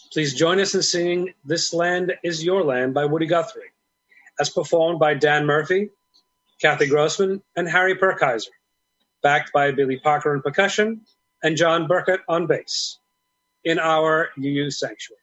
Please join us in singing This Land Is Your Land by Woody Guthrie, as performed by Dan Murphy, Kathy Grossman, and Harry Perkaiser, backed by Billy Parker on percussion and John Burkett on bass, in our UU Sanctuary.